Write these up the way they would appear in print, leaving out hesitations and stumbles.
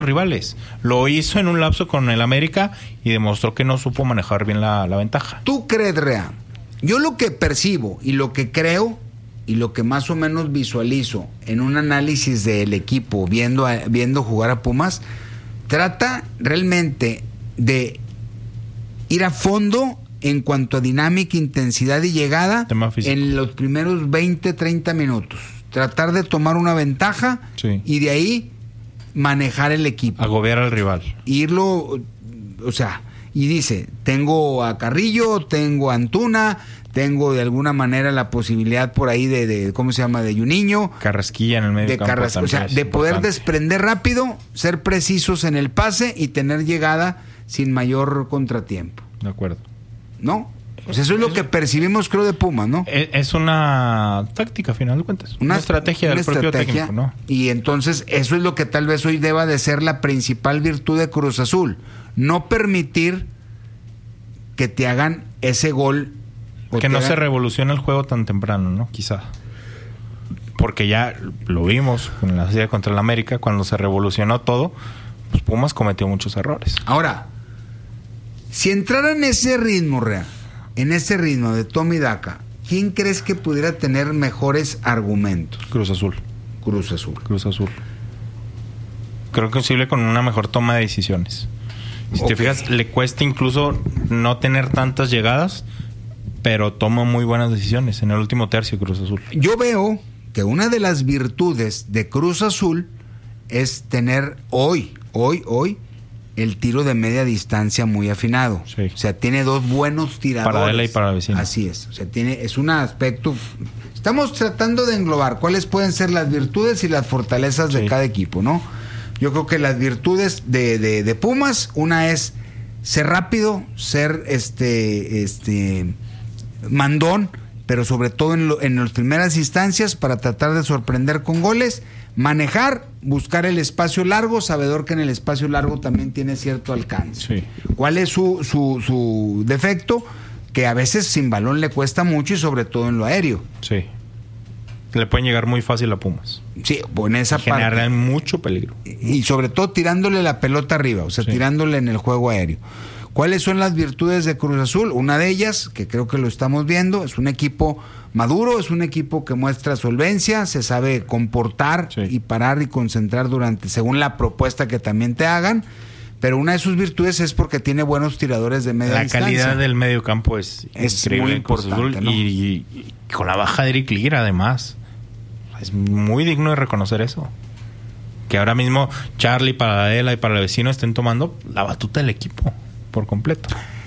rivales. Lo hizo en un lapso con el América y demostró que no supo manejar bien la ventaja. ¿Tú crees, Rea? Yo lo que percibo y lo que creo y lo que más o menos visualizo en un análisis del equipo viendo jugar a Pumas, trata realmente de ir a fondo en cuanto a dinámica, intensidad y llegada en los primeros 20, 30 minutos. Tratar de tomar una ventaja y de ahí manejar el equipo. Agobiar al rival. Irlo, o sea, y dice, tengo a Carrillo, tengo a Antuna, tengo de alguna manera la posibilidad por ahí de ¿cómo se llama? De Juninho. Carrasquilla en el medio campo. O sea, de poder desprender rápido, ser precisos en el pase y tener llegada sin mayor contratiempo. De acuerdo. ¿No? Pues eso es lo que percibimos, creo, de Pumas, ¿no? Es una táctica, a final de cuentas. Una estrategia del propio técnico, ¿no? Y entonces, eso es lo que tal vez hoy deba de ser la principal virtud de Cruz Azul. No permitir que te hagan ese gol. Que no se revolucione el juego tan temprano, ¿no? Quizá. Porque ya lo vimos en la serie contra el América, cuando se revolucionó todo, pues Pumas cometió muchos errores. Ahora, si entrara en ese ritmo, Rea, en ese ritmo de Tommy Daca, ¿quién crees que pudiera tener mejores argumentos? Cruz Azul. Cruz Azul. Cruz Azul. Creo que es posible con una mejor toma de decisiones. Si te fijas, le cuesta incluso no tener tantas llegadas, pero toma muy buenas decisiones en el último tercio Cruz Azul. Yo veo que una de las virtudes de Cruz Azul es tener hoy el tiro de media distancia muy afinado. Sí. O sea, tiene dos buenos tiradores. Para él y para la vecina. Así es. O sea, es un aspecto. Estamos tratando de englobar cuáles pueden ser las virtudes y las fortalezas de cada equipo, ¿no? Yo creo que las virtudes de Pumas, una es ser rápido, ser mandón, pero sobre todo en las primeras instancias para tratar de sorprender con goles, manejar, buscar el espacio largo, sabedor que en el espacio largo también tiene cierto alcance. Sí. ¿Cuál es su defecto? Que a veces sin balón le cuesta mucho y sobre todo en lo aéreo. Sí. Le pueden llegar muy fácil a Pumas. Sí, en esa parte. Generan mucho peligro. Y sobre todo tirándole la pelota arriba, o sea, tirándole en el juego aéreo. ¿Cuáles son las virtudes de Cruz Azul? Una de ellas, que creo que lo estamos viendo, es un equipo maduro, es un equipo que muestra solvencia, se sabe comportar y parar y concentrar según la propuesta que también te hagan, pero una de sus virtudes es porque tiene buenos tiradores de media distancia. La calidad del medio campo es increíble muy en Cruz importante, Azul, ¿no? y con la baja de Eric Lira, además. Es muy digno de reconocer eso. Que ahora mismo Charlie, Paradela y para el vecino estén tomando la batuta del equipo por completo.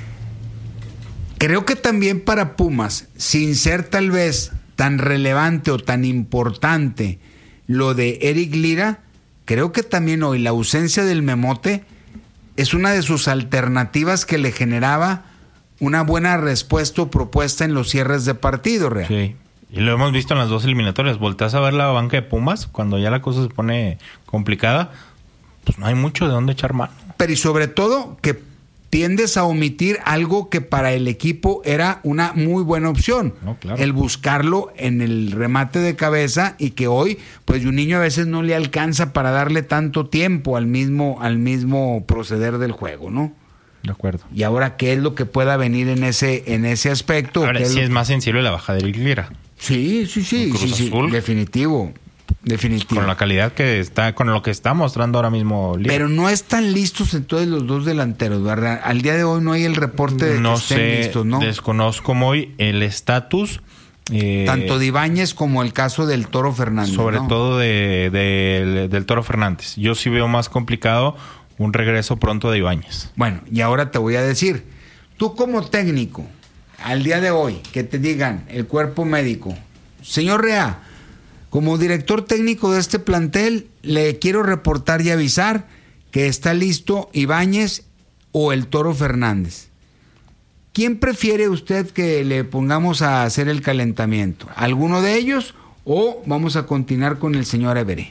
Creo que también para Pumas, sin ser tal vez tan relevante o tan importante lo de Eric Lira, creo que también hoy la ausencia del Memote es una de sus alternativas que le generaba una buena respuesta o propuesta en los cierres de partido, Real. Sí. Y lo hemos visto en las dos eliminatorias. Volteas a ver la banca de Pumas, cuando ya la cosa se pone complicada, pues no hay mucho de dónde echar mano. Pero y sobre todo que tiendes a omitir algo que para el equipo era una muy buena opción. No, claro. El buscarlo en el remate de cabeza, y que hoy, pues un niño a veces no le alcanza para darle tanto tiempo al mismo proceder del juego, ¿no? De acuerdo. Y ahora, ¿qué es lo que pueda venir en ese aspecto? Ahora sí es más sensible la baja de Eric Lira. Sí, definitivo. Con la calidad que está, con lo que está mostrando ahora mismo Lira. Pero no están listos entonces los dos delanteros, ¿verdad? Al día de hoy no hay el reporte de que estén listos, ¿no? Desconozco muy el estatus. Tanto de Ibáñez como el caso del Toro Fernández. Sobre ¿no? todo del Toro Fernández. Yo sí veo más complicado un regreso pronto de Ibáñez. Bueno, y ahora te voy a decir, tú como técnico, al día de hoy, que te digan el cuerpo médico, señor Rea, como director técnico de este plantel, le quiero reportar y avisar que está listo Ibáñez o el Toro Fernández. ¿Quién prefiere usted que le pongamos a hacer el calentamiento? ¿Alguno de ellos o vamos a continuar con el señor Everé?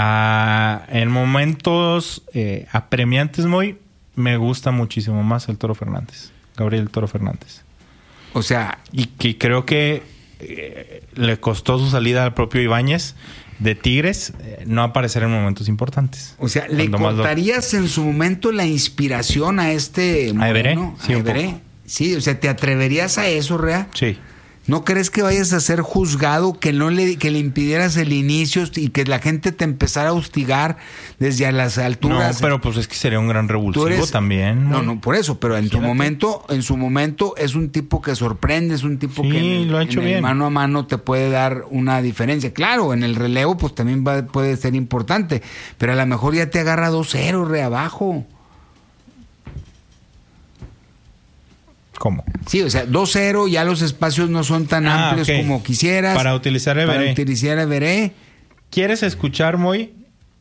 En momentos apremiantes, me gusta muchísimo más el Toro Fernández, Gabriel Toro Fernández. O sea, y que creo que le costó su salida al propio Ibáñez de Tigres no aparecer en momentos importantes. O sea, ¿le cortarías en su momento la inspiración a este Moreno? Sí, un poco. Sí, o sea, ¿te atreverías a eso, Rea? Sí. ¿No crees que vayas a ser juzgado, que le impidieras el inicio y que la gente te empezara a hostigar desde a las alturas? No, pero pues es que sería un gran revulsivo también. No, por eso, pero en su momento es un tipo que sorprende, es un tipo que lo ha hecho bien. Mano a mano te puede dar una diferencia. Claro, en el relevo pues también puede ser importante, pero a lo mejor ya te agarra 2-0 re abajo. ¿Cómo? Sí, o sea, 2-0, ya los espacios no son tan amplios como quisieras. Para utilizar Everé. ¿Quieres escuchar, Moy?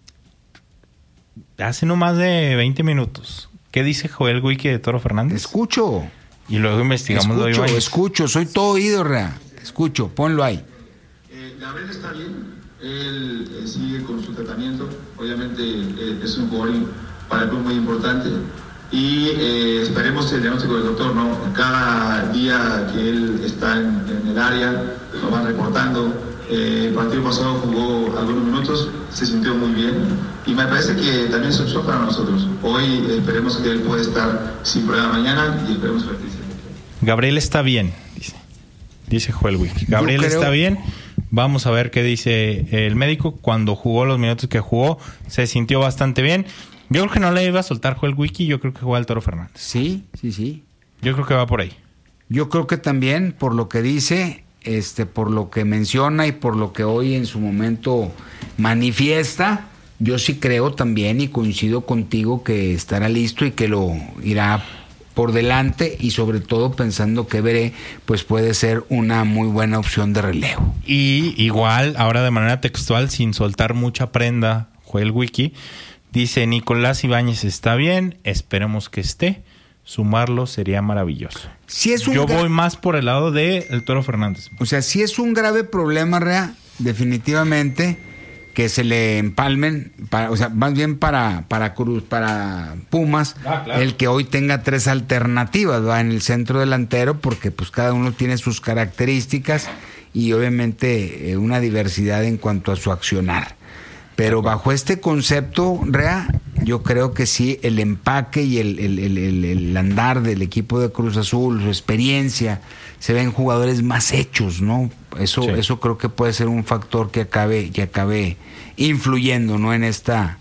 Hace no más de 20 minutos. ¿Qué dice Joel Wiki de Toro Fernández? Escucho. Y luego investigamos lo de Escucho, soy todo oído, Rea. Escucho, ponlo ahí. Gabriel está bien, él sigue con su tratamiento. Obviamente es un jugador para el club muy importante. Y esperemos el diagnóstico del doctor, ¿no? Cada día que él está en el área, lo van reportando. El partido pasado jugó algunos minutos, se sintió muy bien. Y me parece que también es un shock para nosotros. Hoy esperemos que él pueda estar sin problema mañana y esperemos que Gabriel está bien, dice Joel Wiki. Gabriel está bien. Vamos a ver qué dice el médico. Cuando jugó los minutos que jugó, se sintió bastante bien. Yo creo que no le iba a soltar Joel Wiki, yo creo que juega el Toro Fernández. Sí. Yo creo que va por ahí. Yo creo que también, por lo que dice, por lo que menciona y por lo que hoy en su momento manifiesta, yo sí creo también y coincido contigo que estará listo y que lo irá por delante y sobre todo pensando que Veré pues puede ser una muy buena opción de relevo. Y igual, ahora de manera textual, sin soltar mucha prenda, Joel Wiki dice: Nicolás Ibáñez está bien, esperemos que esté. Sumarlo sería maravilloso. Yo voy más por el lado de el Toro Fernández. O sea, si es un grave problema, Rea, definitivamente que se le empalmen, o sea, más bien para Pumas, claro. El que hoy tenga 3 alternativas, ¿va? En el centro delantero, porque pues cada uno tiene sus características y obviamente una diversidad en cuanto a su accionar. Pero bajo este concepto, Rea, yo creo que sí, el empaque y el andar del equipo de Cruz Azul, su experiencia, se ven jugadores más hechos, ¿no? Eso creo que puede ser un factor que acabe influyendo, ¿no? En esta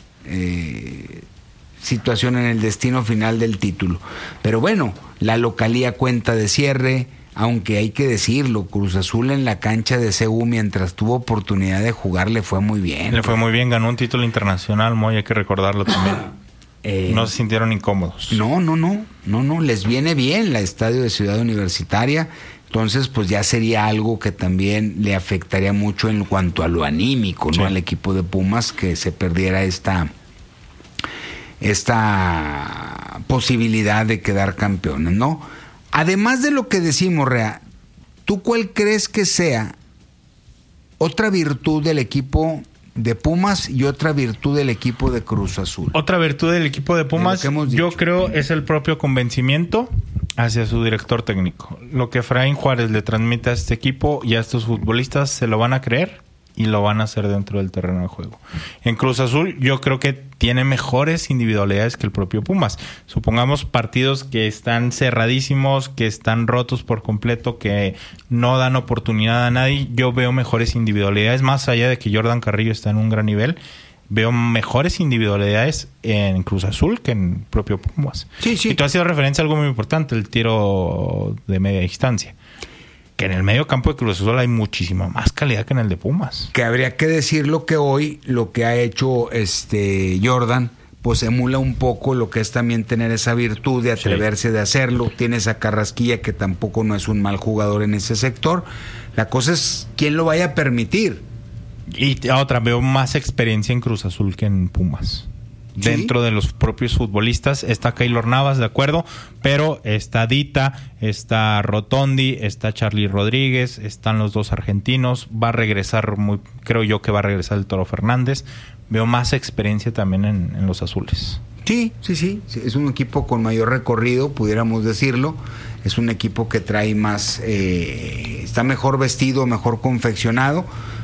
situación, en el destino final del título. Pero bueno, la localía cuenta de cierre. Aunque hay que decirlo, Cruz Azul en la cancha de CU, mientras tuvo oportunidad de jugar, le fue muy bien. Le fue muy bien, ganó un título internacional, Moy, hay que recordarlo también. No se sintieron incómodos. No, les viene bien el estadio de Ciudad Universitaria. Entonces, pues ya sería algo que también le afectaría mucho en cuanto a lo anímico, ¿no? Sí. Al equipo de Pumas, que se perdiera esta posibilidad de quedar campeones, ¿no? Además de lo que decimos, Rea, ¿tú cuál crees que sea otra virtud del equipo de Pumas y otra virtud del equipo de Cruz Azul? Otra virtud del equipo de Pumas, yo creo, es el propio convencimiento hacia su director técnico. Lo que Efraín Juárez le transmite a este equipo y a estos futbolistas, se lo van a creer y lo van a hacer dentro del terreno de juego. En Cruz Azul yo creo que tiene mejores individualidades que el propio Pumas. Supongamos partidos que están cerradísimos, que están rotos por completo, que no dan oportunidad a nadie. Yo veo mejores individualidades, más allá de que Jordan Carrillo está en un gran nivel. Veo mejores individualidades en Cruz Azul que en el propio Pumas. Sí. Y tú has sido referencia a algo muy importante, el tiro de media distancia. Que en el medio campo de Cruz Azul hay muchísima más calidad que en el de Pumas. Que habría que decirlo que hoy lo que ha hecho Jordan, pues emula un poco lo que es también tener esa virtud de atreverse de hacerlo. Tienes a Carrasquilla, que tampoco no es un mal jugador en ese sector. La cosa es quién lo vaya a permitir. Y otra, veo más experiencia en Cruz Azul que en Pumas. ¿Sí? Dentro de los propios futbolistas está Keylor Navas, de acuerdo, pero está Dita, está Rotondi, está Charly Rodríguez, están los 2 argentinos, va a regresar, creo yo que va a regresar el Toro Fernández. Veo más experiencia también en los azules. Sí, es un equipo con mayor recorrido, pudiéramos decirlo. Es un equipo que trae más, está mejor vestido, mejor confeccionado,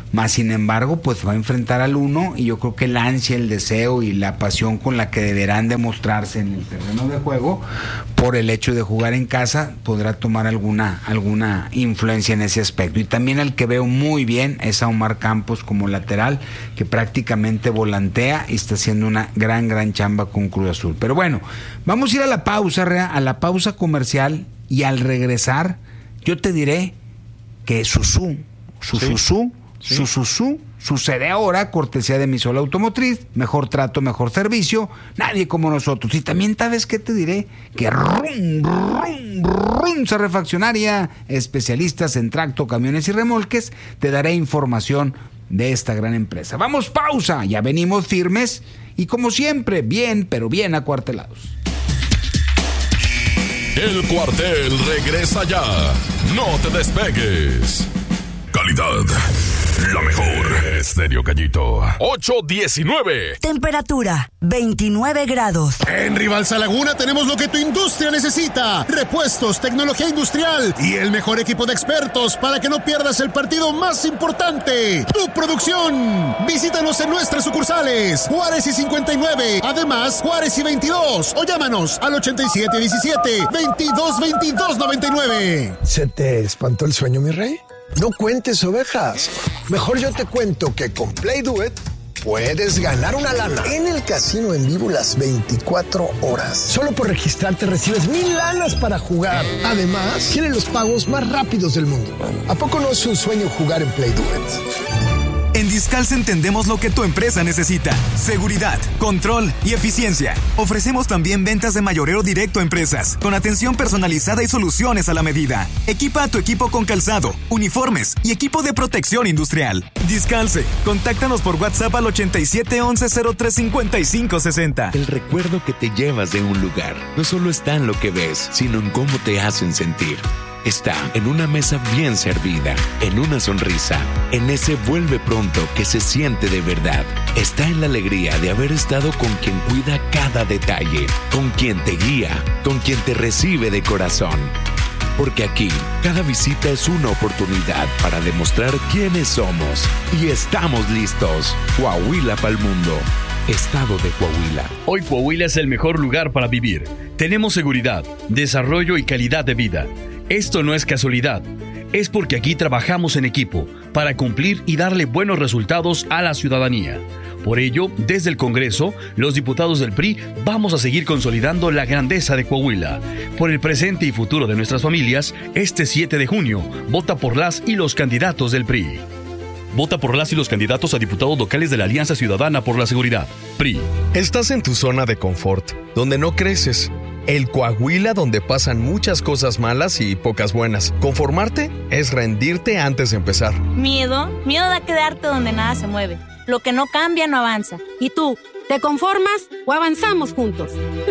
Más sin embargo, pues va a enfrentar al 1 y yo creo que el ansia, el deseo y la pasión con la que deberán demostrarse en el terreno de juego, por el hecho de jugar en casa, podrá tomar alguna influencia en ese aspecto. Y también el que veo muy bien es a Omar Campos como lateral, que prácticamente volantea y está haciendo una gran chamba con Cruz Azul. Pero bueno, vamos a ir a la pausa, Rea, a la pausa comercial, y al regresar yo te diré que Sususu sucede ahora, cortesía de Misol Automotriz, mejor trato, mejor servicio, nadie como nosotros. Y también, ¿sabes qué te diré? Que Runza Refaccionaria, especialistas en tracto, camiones y remolques, te daré información de esta gran empresa. Vamos, pausa, ya venimos firmes y como siempre, bien, pero bien acuartelados. El Cuartel regresa ya. No te despegues. Calidad, la mejor. Estéreo Gallito. 8:19. Temperatura, 29 grados. En Rivalsa Laguna tenemos lo que tu industria necesita. Repuestos, tecnología industrial y el mejor equipo de expertos para que no pierdas el partido más importante, tu producción. Visítanos en nuestras sucursales, Juárez y 59, además Juárez y 22, o llámanos al 8717-222299. ¿Se te espantó el sueño, mi rey? No cuentes ovejas. Mejor yo te cuento que con Play Do It puedes ganar una lana en el casino en vivo las 24 horas. Solo por registrarte recibes 1000 lanas para jugar. Además, tienen los pagos más rápidos del mundo. ¿A poco no es un sueño jugar en Play Do It? En Discalce entendemos lo que tu empresa necesita: seguridad, control y eficiencia. Ofrecemos también ventas de mayoreo directo a empresas, con atención personalizada y soluciones a la medida. Equipa a tu equipo con calzado, uniformes y equipo de protección industrial. Discalce, contáctanos por WhatsApp al 8711-035560. El recuerdo que te llevas de un lugar no solo está en lo que ves, sino en cómo te hacen sentir. Está en una mesa bien servida, en una sonrisa, en ese vuelve pronto que se siente de verdad. Está en la alegría de haber estado con quien cuida cada detalle, con quien te guía, con quien te recibe de corazón. Porque aquí, cada visita es una oportunidad para demostrar quiénes somos. Y estamos listos. Coahuila pa'l mundo. Estado de Coahuila. Hoy Coahuila es el mejor lugar para vivir. Tenemos seguridad, desarrollo y calidad de vida. Esto no es casualidad, es porque aquí trabajamos en equipo para cumplir y darle buenos resultados a la ciudadanía. Por ello, desde el Congreso, los diputados del PRI vamos a seguir consolidando la grandeza de Coahuila. Por el presente y futuro de nuestras familias, este 7 de junio, vota por las y los candidatos del PRI. Vota por las y los candidatos a diputados locales de la Alianza Ciudadana por la Seguridad, PRI. Estás en tu zona de confort, donde no creces. El Coahuila donde pasan muchas cosas malas y pocas buenas. Conformarte es rendirte antes de empezar. Miedo da quedarte donde nada se mueve. Lo que no cambia no avanza. ¿Y tú? ¿Te conformas o avanzamos juntos?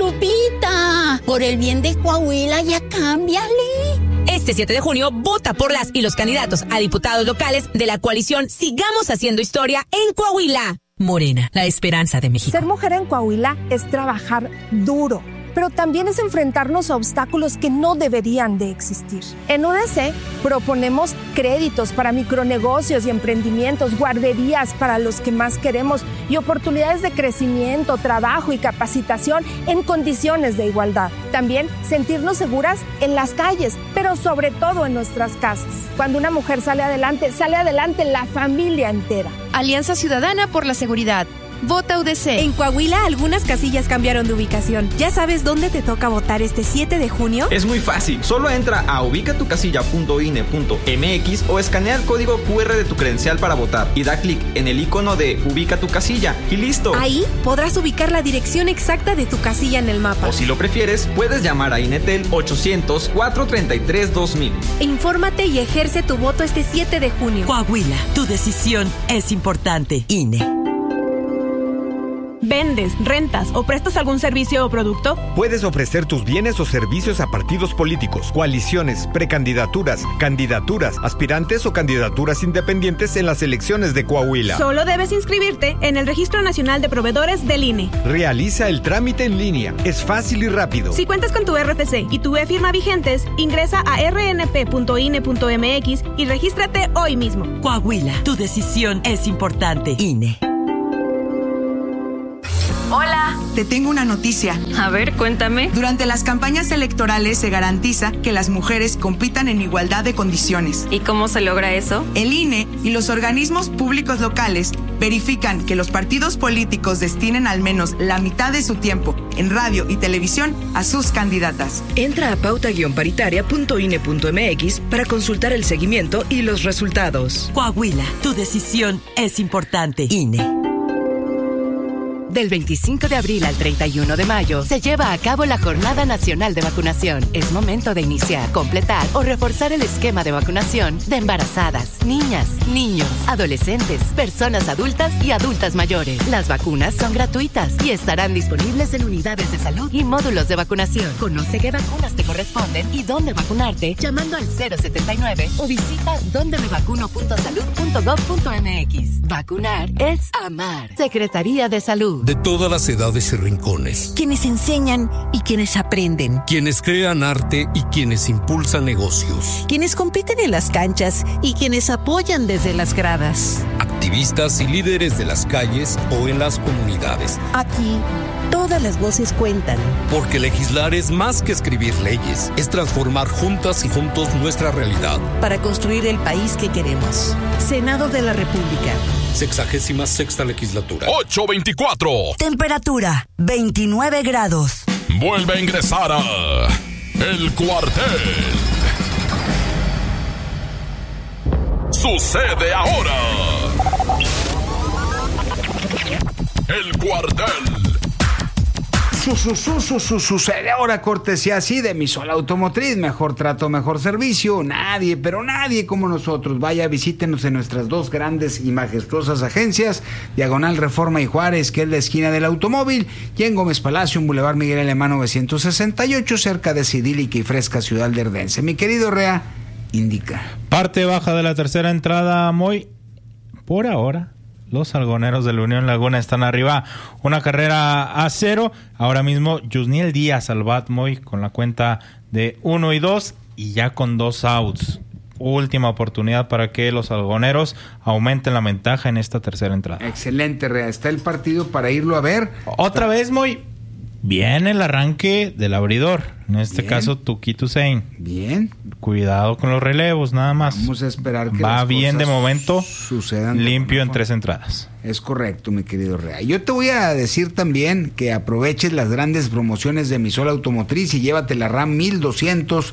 Lupita, por el bien de Coahuila ya cámbiale. Este 7 de junio, vota por las y los candidatos a diputados locales de la coalición Sigamos Haciendo Historia en Coahuila. Morena, la esperanza de México. Ser mujer en Coahuila es trabajar duro, pero también es enfrentarnos a obstáculos que no deberían de existir. En UDC proponemos créditos para micronegocios y emprendimientos, guarderías para los que más queremos y oportunidades de crecimiento, trabajo y capacitación en condiciones de igualdad. También sentirnos seguras en las calles, pero sobre todo en nuestras casas. Cuando una mujer sale adelante la familia entera. Alianza Ciudadana por la Seguridad. Vota UDC. En Coahuila, algunas casillas cambiaron de ubicación. ¿Ya sabes dónde te toca votar este 7 de junio? Es muy fácil. Solo entra a ubicatucasilla.ine.mx o escanea el código QR de tu credencial para votar y da clic en el icono de Ubica tu casilla y listo. Ahí podrás ubicar la dirección exacta de tu casilla en el mapa. O si lo prefieres, puedes llamar a Inetel 800-433-2000. Infórmate y ejerce tu voto este 7 de junio. Coahuila, tu decisión es importante. INE. ¿Vendes, rentas o prestas algún servicio o producto? Puedes ofrecer tus bienes o servicios a partidos políticos, coaliciones, precandidaturas, candidaturas, aspirantes o candidaturas independientes en las elecciones de Coahuila. Solo debes inscribirte en el Registro Nacional de Proveedores del INE. Realiza el trámite en línea. Es fácil y rápido. Si cuentas con tu RFC y tu e-firma vigentes, ingresa a rnp.ine.mx y regístrate hoy mismo. Coahuila, tu decisión es importante. INE. Hola, te tengo una noticia. A ver, cuéntame. Durante las campañas electorales se garantiza que las mujeres compitan en igualdad de condiciones. ¿Y cómo se logra eso? El INE y los organismos públicos locales verifican que los partidos políticos destinen al menos la mitad de su tiempo en radio y televisión a sus candidatas. Entra a pauta-paritaria.ine.mx para consultar el seguimiento y los resultados. Coahuila, tu decisión es importante. INE. Del 25 de abril al 31 de mayo se lleva a cabo la Jornada Nacional de Vacunación. Es momento de iniciar, completar o reforzar el esquema de vacunación de embarazadas, niñas, niños, adolescentes, personas adultas y adultas mayores. Las vacunas son gratuitas y estarán disponibles en unidades de salud y módulos de vacunación. Conoce qué vacunas te corresponden y dónde vacunarte llamando al 079 o visita dondemevacuno.salud.gov.mx. Vacunar es amar. Secretaría de Salud. De todas las edades y rincones. Quienes enseñan y quienes aprenden. Quienes crean arte y quienes impulsan negocios. Quienes compiten en las canchas y quienes apoyan desde las gradas. Activistas y líderes de las calles o en las comunidades. Aquí, todas las voces cuentan. Porque legislar es más que escribir leyes. Es transformar juntas y juntos nuestra realidad. Para construir el país que queremos. Senado de la República. 66ª legislatura. 824. Temperatura 29 grados. Vuelve a ingresar a El Cuartel. Sucede ahora. El Cuartel. Sucede ahora, cortesía así de Misol Automotriz. Mejor trato, mejor servicio. Nadie, pero nadie como nosotros. Vaya, visítenos en nuestras dos grandes y majestuosas agencias, Diagonal Reforma y Juárez, que es la esquina del automóvil, y en Gómez Palacio, en Boulevard Miguel Alemán 968, cerca de esa idílica y fresca ciudad lerdense. Mi querido Rea, indica. Parte baja de la tercera entrada, Moy. Por ahora, los algoneros de la Unión Laguna están arriba. Una carrera a 0. Ahora mismo, Yusniel Díaz al bat, Moy, con la cuenta de 1 y 2 y ya con 2 outs. Última oportunidad para que los algoneros aumenten la ventaja en esta tercera entrada. Excelente, Rea. Está el partido para irlo a ver. Otra vez, Moy. Viene el arranque del abridor. En este caso, Tuquito Sein. Bien. Cuidado con los relevos, nada más. Vamos a esperar que va las bien cosas de momento. Sucedan limpio en 3 entradas. Es correcto, mi querido Rea. Yo te voy a decir también que aproveches las grandes promociones de Misol Automotriz y llévate la RAM 1200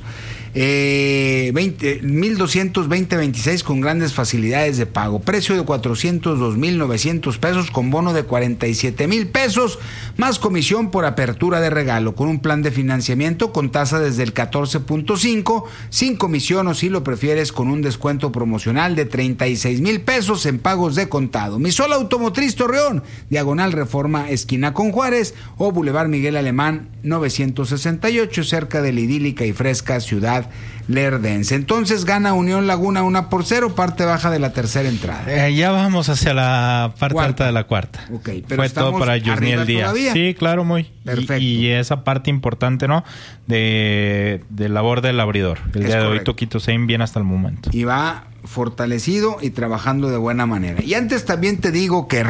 2026 con grandes facilidades de pago. Precio de 402,900 pesos con bono de 47,000 pesos más comisión por apertura de regalo, con un plan de financiamiento con tasa desde el 14.5, sin comisión o si lo prefieres con un descuento promocional de 36,000 pesos en pagos de contado. Misol Automotriz Torreón, Diagonal Reforma esquina con Juárez o Boulevard Miguel Alemán 968, cerca de la idílica y fresca ciudad lerdense. Entonces gana Unión Laguna 1-0, parte baja de la tercera entrada. Ya vamos hacia la parte alta de la cuarta. Okay, pero fue todo para Yusniel Díaz. Todavía. Sí, claro, muy. Perfecto. Y esa parte importante, ¿no? De labor del abridor. El día de hoy Tuquito Sein bien hasta el momento. Y va fortalecido y trabajando de buena manera. Y antes también te digo que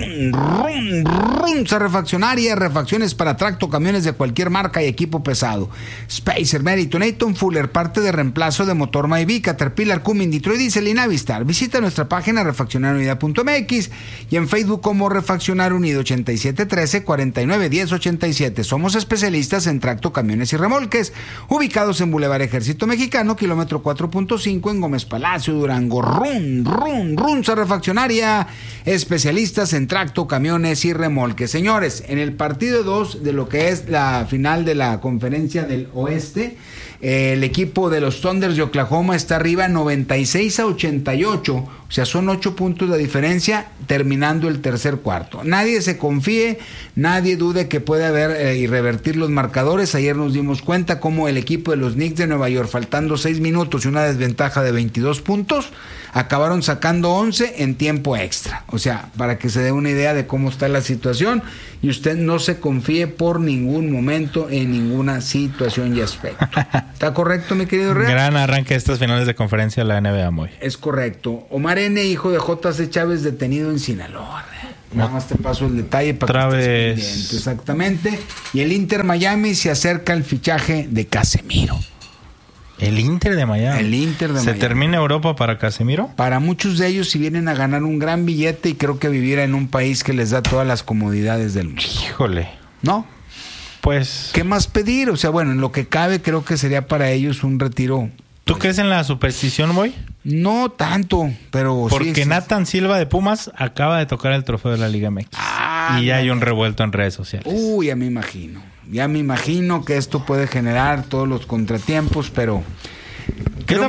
Runza Refaccionaria, refacciones para tracto, camiones de cualquier marca y equipo pesado. Spacer, Meriton, Eaton, Fuller, parte de reemplazo de motor Myvi, Caterpillar, Cummins, Detroit Diesel y Navistar. Visita nuestra página refaccionarunidad.mx y en Facebook como Refaccionar Unido 8713-491087. Somos especialistas en tracto, camiones y remolques, ubicados en Boulevard Ejército Mexicano, kilómetro 4.5 en Gómez Palacio, Durango. Runza Refaccionaria, especialistas en tracto, camiones y remolques. Señores, en el partido 2 de lo que es la final de la Conferencia del Oeste, el equipo de los Thunders de Oklahoma está arriba 96-88 O sea, son 8 puntos de diferencia terminando el tercer cuarto. Nadie se confíe, nadie dude que puede haber y revertir los marcadores. Ayer nos dimos cuenta cómo el equipo de los Knicks de Nueva York, faltando 6 minutos y una desventaja de 22 puntos, acabaron sacando 11 en tiempo extra. O sea, para que se dé una idea de cómo está la situación, y usted no se confíe por ningún momento en ninguna situación y aspecto. ¿Está correcto, mi querido Rea? Gran arranque de estas finales de conferencia de la NBA, muy. Es correcto. Omar N., hijo de J.C. Chávez, detenido en Sinaloa. Nada más te paso el detalle para que estés pendiente. Exactamente. Y el Inter Miami se acerca al fichaje de Casemiro. El Inter de Miami. El Inter de Miami. ¿Se termina Europa para Casemiro? Para muchos de ellos, si vienen a ganar un gran billete, y creo que vivir en un país que les da todas las comodidades del mundo. Híjole. ¿No? Pues... ¿qué más pedir? O sea, bueno, en lo que cabe, creo que sería para ellos un retiro. ¿Tú crees en la superstición, Boy? No tanto, pero porque sí. Nathan Silva de Pumas acaba de tocar el trofeo de la Liga MX. Y ya hay un revuelto en redes sociales. Uy, ya me imagino que esto puede generar todos los contratiempos, pero creo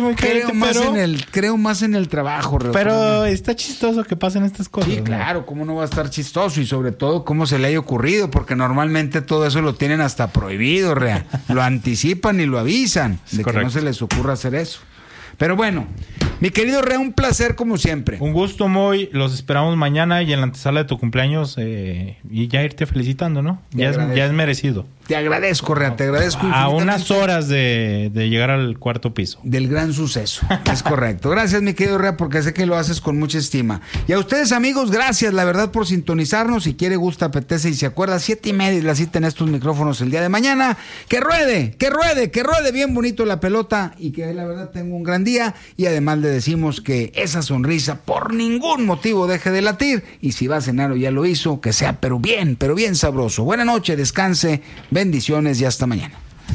más en el trabajo. Pero está chistoso que pasen estas cosas. Sí, claro, cómo no va a estar chistoso, y sobre todo cómo se le haya ocurrido, porque normalmente todo eso lo tienen hasta prohibido, lo anticipan y lo avisan de que no se les ocurra hacer eso. Pero bueno, mi querido Rea, un placer como siempre. Un gusto, Moy. Los esperamos mañana y en la antesala de tu cumpleaños, y ya irte felicitando, ¿no? Ya es merecido. Te agradezco, Rea, te agradezco. A unas horas de llegar al cuarto piso. Del gran suceso, es correcto. Gracias, mi querido Rea, porque sé que lo haces con mucha estima. Y a ustedes, amigos, gracias, la verdad, por sintonizarnos. Si quiere, gusta, apetece y se acuerda, 7:30 la cita en estos micrófonos el día de mañana. Que ruede bien bonito la pelota, y que la verdad tenga un gran día. Y además le decimos que esa sonrisa por ningún motivo deje de latir. Y si va a cenar o ya lo hizo, que sea pero bien sabroso. Buenas noches, descanse. Bendiciones y hasta mañana.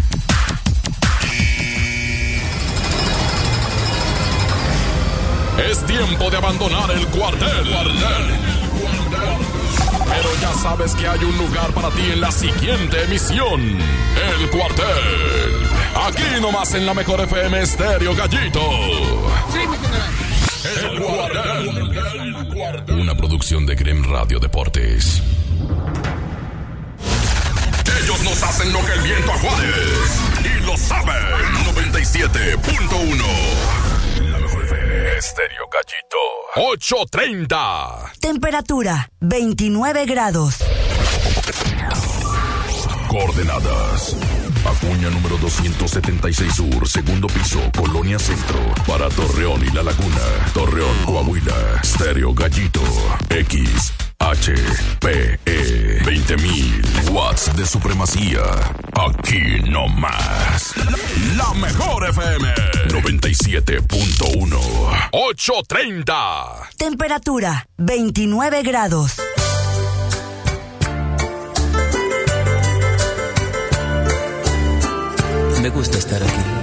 Es tiempo de abandonar el cuartel. Pero ya sabes que hay un lugar para ti en la siguiente emisión. El cuartel. Aquí nomás en la mejor FM Estéreo Gallito. El cuartel. Una producción de Grem Radio Deportes. Ellos nos hacen lo que el viento a Juárez. Y lo saben. 97.1. La mejor FM Estéreo Gallito. 8:30. Temperatura 29 grados. Coordenadas: Acuña número 276 Sur, segundo piso, Colonia Centro. Para Torreón y La Laguna. Torreón, Coahuila. Estéreo Gallito. XHPE 20.000 watts de supremacía. Aquí no más. La mejor FM 97.1. 8:30. Temperatura 29 grados. Me gusta estar aquí,